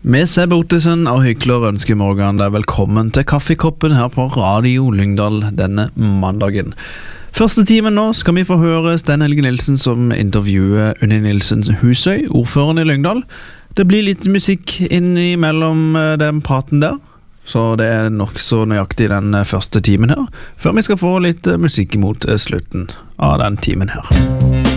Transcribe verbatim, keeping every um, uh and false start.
Med Sebbe Ottesen og Hykler ønsker Morgan deg velkommen til Kaffekoppen her på Radio Lyngdal denne mandagen. Første timen nå skal vi få høre Sten Helge Nilsen som intervjuer Unni Nilsen Husøy, ordføreren i Lyngdal. Det blir litt musikk innimellom den praten der, så det er nok så nøyaktig den første timen her, før vi skal få litt musikk mot slutten av den timen her.